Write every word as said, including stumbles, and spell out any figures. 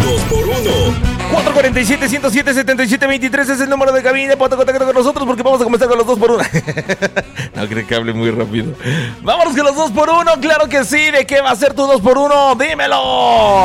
dos por uno. cuatro cuatro siete, uno cero siete, siete siete dos tres es el número de cabina. Ponte en contacto con nosotros porque vamos a comenzar con los dos por uno. No creo que hable muy rápido. Vámonos con los dos por uno, claro que sí. ¿De qué va a ser tu dos por uno? Dímelo.